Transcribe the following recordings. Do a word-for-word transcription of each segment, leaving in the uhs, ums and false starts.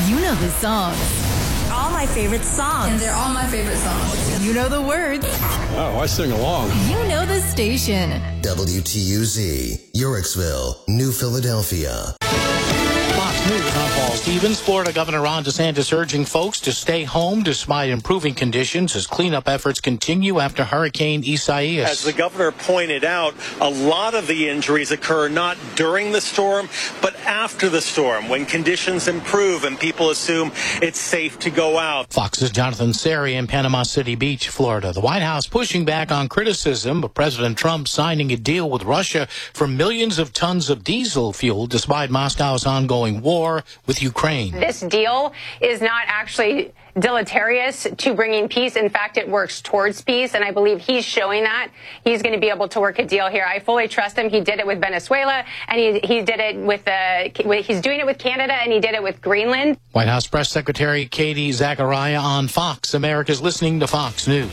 You know the songs. All my favorite songs. And they're all my favorite songs. You know the words. Oh, I sing along. You know the station. W T U Z, Yorksville, New Philadelphia. Fox News, I'm Paul Stevens. Florida Governor Ron DeSantis urging folks to stay home despite improving conditions as cleanup efforts continue after Hurricane Isaias. As the governor pointed out, a lot of the injuries occur not during the storm, but after the storm, when conditions improve and people assume it's safe to go out. Fox's Jonathan Seri in Panama City Beach, Florida. The White House pushing back on criticism of President Trump signing a deal with Russia for millions of tons of diesel fuel despite Moscow's ongoing war with Ukraine. This deal is not actually deleterious to bringing peace. In fact, it works towards peace, and I believe he's showing that. He's going to be able to work a deal here. I fully trust him. He did it with Venezuela, and he he did it with uh, he's doing it with Canada, and he did it with Greenland. White House Press Secretary Katie Zachariah on Fox. America's listening to Fox News.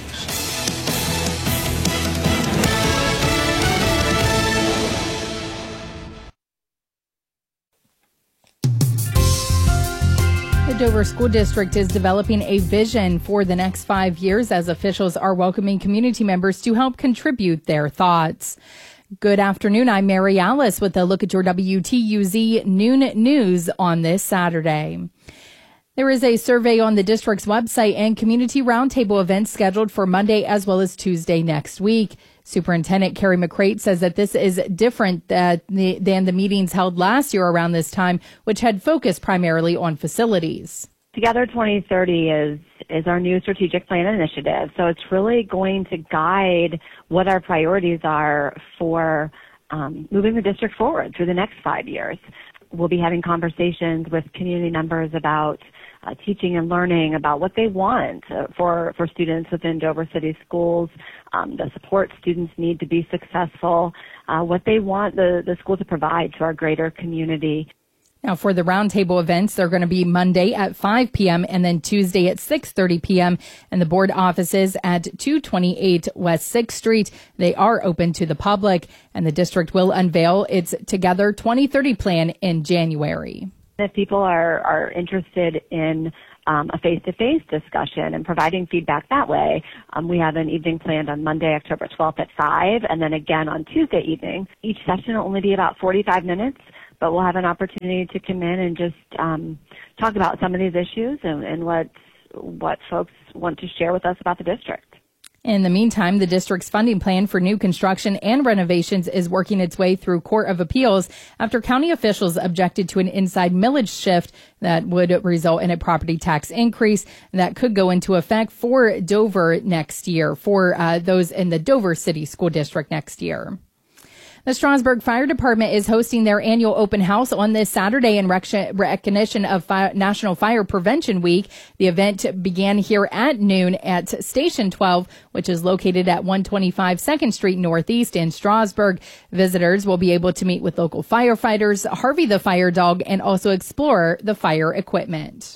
The Dover School District is developing a vision for the next five years as officials are welcoming community members to help contribute their thoughts. Good afternoon. I'm Mary Alice with a look at your W T U Z noon news on this Saturday. There is a survey on the district's website and community roundtable events scheduled for Monday as well as Tuesday next week. Superintendent Carrie McCrate says that this is different than the, than the meetings held last year around this time, which had focused primarily on facilities. Together twenty thirty is is our new strategic plan initiative. So it's really going to guide what our priorities are for um, moving the district forward through the next five years. We'll be having conversations with community members about uh, teaching and learning, about what they want uh, for, for students within Dover City Schools, um, the support students need to be successful, uh, what they want the, the school to provide to our greater community. Now, for the roundtable events, they're going to be Monday at five p.m. and then Tuesday at six thirty p.m. and the board offices at two twenty-eight West sixth Street. They are open to the public, and the district will unveil its Together twenty thirty plan in January. If people are, are interested in um, a face-to-face discussion and providing feedback that way, um, we have an evening planned on Monday, October twelfth at five, and then again on Tuesday evening. Each session will only be about forty-five minutes. But we'll have an opportunity to come in and just um, talk about some of these issues and, and what what folks want to share with us about the district. In the meantime, the district's funding plan for new construction and renovations is working its way through Court of Appeals after county officials objected to an inside millage shift that would result in a property tax increase that could go into effect for Dover next year, for uh, those in the Dover City School District next year. The Strasburg Fire Department is hosting their annual open house on this Saturday in recognition of Fire, National Fire Prevention Week. The event began here at noon at Station twelve, which is located at one twenty-five second Street Northeast in Strasburg. Visitors will be able to meet with local firefighters, Harvey the Fire Dog, and also explore the fire equipment.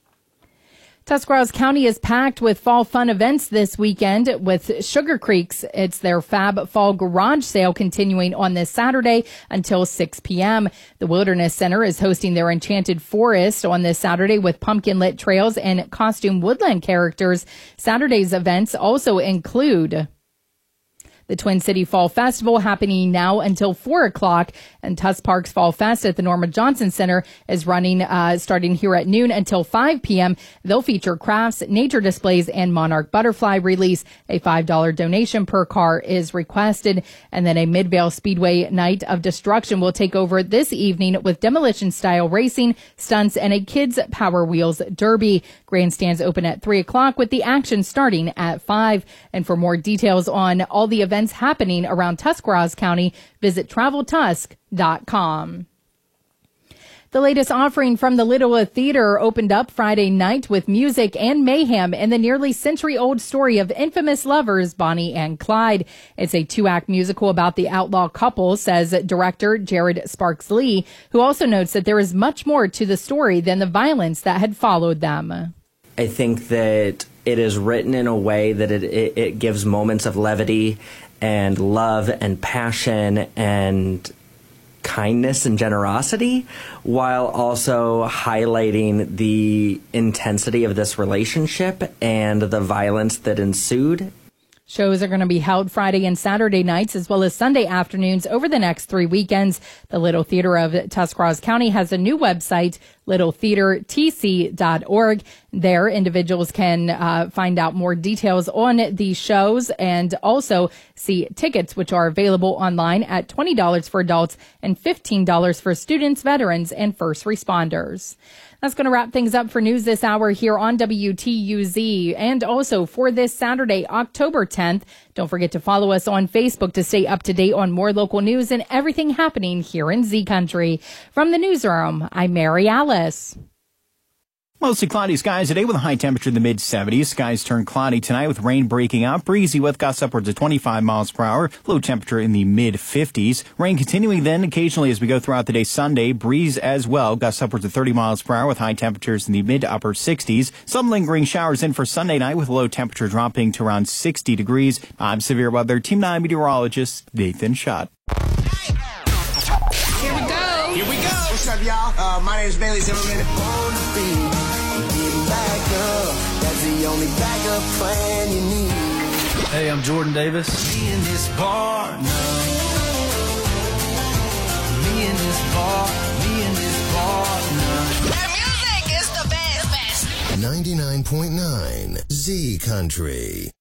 Tuscarawas County is packed with fall fun events this weekend with Sugar Creeks. It's their Fab Fall Garage Sale continuing on this Saturday until six p.m. The Wilderness Center is hosting their Enchanted Forest on this Saturday with pumpkin-lit trails and costume woodland characters. Saturday's events also include the Twin City Fall Festival happening now until four o'clock, and Tuss Park's Fall Fest at the Norma Johnson Center is running uh, starting here at noon until five p.m. They'll feature crafts, nature displays, and monarch butterfly release. A five dollars donation per car is requested. And then a Midvale Speedway Night of Destruction will take over this evening with demolition-style racing, stunts, and a Kids Power Wheels Derby. Grandstands open at three o'clock with the action starting at five. And for more details on all the events happening around Tuscarawas County, visit travel tusk dot com. The latest offering from the Little Theater opened up Friday night with music and mayhem in the nearly century-old story of infamous lovers Bonnie and Clyde. It's a two-act musical about the outlaw couple, says director Jared Sparks Lee, who also notes that there is much more to the story than the violence that had followed them. I think that it is written in a way that it, it, it gives moments of levity and love and passion and kindness and generosity, while also highlighting the intensity of this relationship and the violence that ensued. Shows are going to be held Friday and Saturday nights as well as Sunday afternoons over the next three weekends. The Little Theater of Tuscarawas County has a new website, little theater t c dot org. There, individuals can uh, find out more details on these shows and also see tickets, which are available online at twenty dollars for adults and fifteen dollars for students, veterans, and first responders. That's going to wrap things up for news this hour here on W T U Z. And also for this Saturday, October tenth, don't forget to follow us on Facebook to stay up to date on more local news and everything happening here in Z Country. From the newsroom, I'm Mary Alice. Mostly cloudy skies today with a high temperature in the mid seventies. Skies turn cloudy tonight with rain breaking up. Breezy with gusts upwards of twenty-five miles per hour. Low temperature in the mid fifties. Rain continuing then occasionally as we go throughout the day Sunday. Breeze as well. Gusts upwards of thirty miles per hour with high temperatures in the mid to upper sixties. Some lingering showers in for Sunday night with low temperature dropping to around sixty degrees. I'm Severe Weather Team nine meteorologist Nathan Schott. Here we go. Here we go. What's up, y'all? Uh, my name is Bailey Zimmerman. Back up. That's the only backup plan you need. Hey, I'm Jordan Davis. Me in this bar now. Me in this bar. Me in this bar now. The music is the best. ninety-nine point nine Z Country.